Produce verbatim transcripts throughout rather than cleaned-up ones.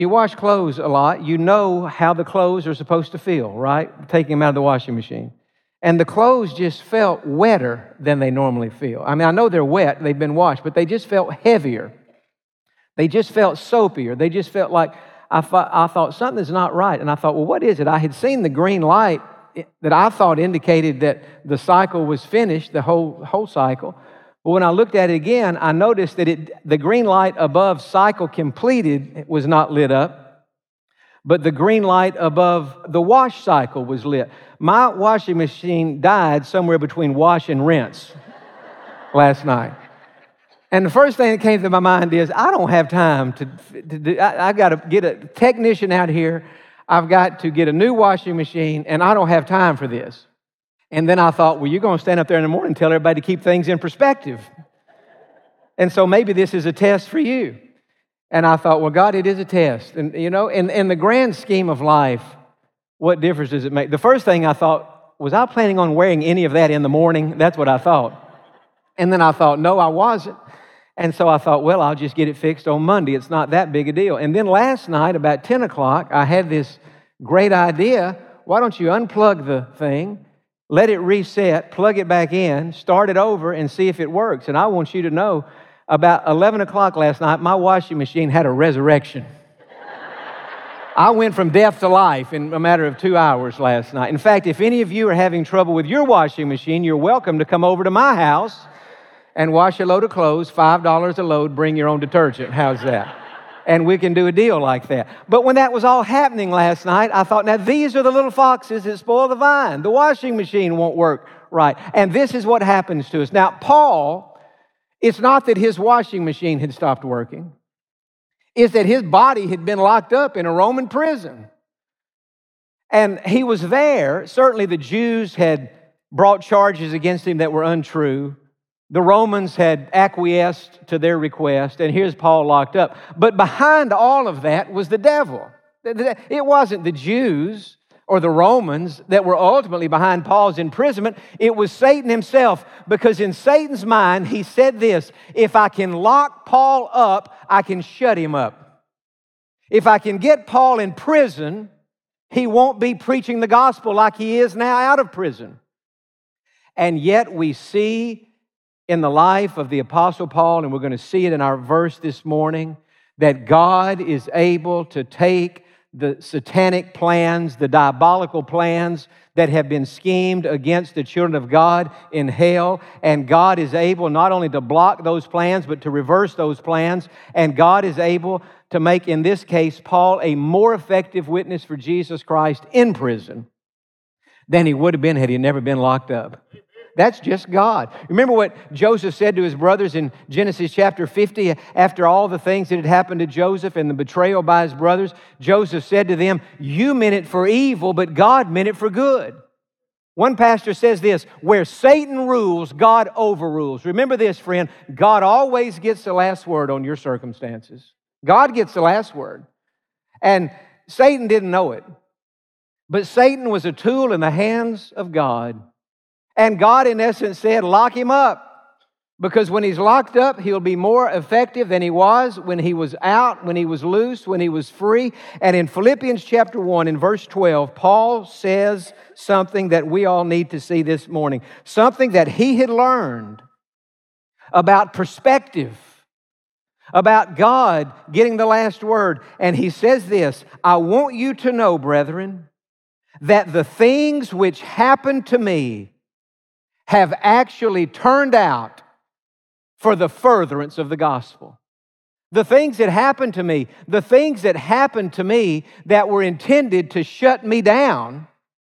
You wash clothes a lot, you know how the clothes are supposed to feel, right? Taking them out of the washing machine. And the clothes just felt wetter than they normally feel. I mean, I know they're wet, they've been washed, but they just felt heavier. They just felt soapier. They just felt like, I thought, I thought something's not right. And I thought, well, what is it? I had seen the green light that I thought indicated that the cycle was finished, the whole, whole cycle. But when I looked at it again, I noticed that it, the green light above cycle completed was not lit up, but the green light above the wash cycle was lit. My washing machine died somewhere between wash and rinse last night. And the first thing that came to my mind is, I don't have time to, to do, I, I got to get a technician out here. I've got to get a new washing machine, and I don't have time for this. And then I thought, well, you're going to stand up there in the morning and tell everybody to keep things in perspective. And so maybe this is a test for you. And I thought, well, God, it is a test. And, you know, in, in the grand scheme of life, what difference does it make? The first thing I thought, was I planning on wearing any of that in the morning? That's what I thought. And then I thought, no, I wasn't. And so I thought, well, I'll just get it fixed on Monday. It's not that big a deal. And then last night, about ten o'clock, I had this great idea. Why don't you unplug the thing, let it reset, plug it back in, start it over, and see if it works? And I want you to know, about eleven o'clock last night, my washing machine had a resurrection. I went from death to life in a matter of two hours last night. In fact, if any of you are having trouble with your washing machine, you're welcome to come over to my house and wash a load of clothes, five dollars a load, bring your own detergent. How's that? And we can do a deal like that. But when that was all happening last night, I thought, now these are the little foxes that spoil the vine. The washing machine won't work right. And this is what happens to us. Now, Paul, it's not that his washing machine had stopped working. It's that his body had been locked up in a Roman prison. And he was there. Certainly the Jews had brought charges against him that were untrue. The Romans had acquiesced to their request, and here's Paul locked up. But behind all of that was the devil. It wasn't the Jews or the Romans that were ultimately behind Paul's imprisonment. It was Satan himself, because in Satan's mind, he said this: if I can lock Paul up, I can shut him up. If I can get Paul in prison, he won't be preaching the gospel like he is now out of prison. And yet we see in the life of the Apostle Paul, and we're going to see it in our verse this morning, that God is able to take the satanic plans, the diabolical plans that have been schemed against the children of God in hell, and God is able not only to block those plans, but to reverse those plans, and God is able to make, in this case, Paul a more effective witness for Jesus Christ in prison than he would have been had he never been locked up. That's just God. Remember what Joseph said to his brothers in Genesis chapter fifty, after all the things that had happened to Joseph and the betrayal by his brothers? Joseph said to them, you meant it for evil, but God meant it for good. One pastor says this: where Satan rules, God overrules. Remember this, friend, God always gets the last word on your circumstances. God gets the last word. And Satan didn't know it, but Satan was a tool in the hands of God. And God, in essence, said, lock him up. Because when he's locked up, he'll be more effective than he was when he was out, when he was loose, when he was free. And in Philippians chapter one, in verse twelve, Paul says something that we all need to see this morning. Something that he had learned about perspective, about God getting the last word. And he says this: I want you to know, brethren, that the things which happened to me have actually turned out for the furtherance of the gospel. The things that happened to me, the things that happened to me that were intended to shut me down,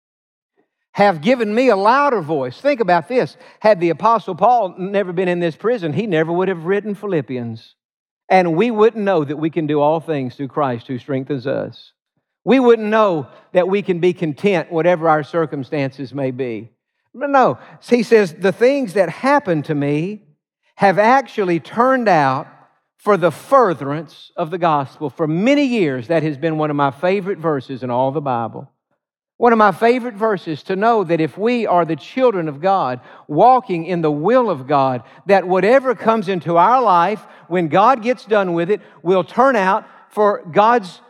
have given me a louder voice. Think about this. Had the Apostle Paul never been in this prison, he never would have written Philippians. And we wouldn't know that we can do all things through Christ who strengthens us. We wouldn't know that we can be content whatever our circumstances may be. No, he says, the things that happened to me have actually turned out for the furtherance of the gospel. For many years, that has been one of my favorite verses in all the Bible. One of my favorite verses, to know that if we are the children of God, walking in the will of God, that whatever comes into our life, when God gets done with it, will turn out for God's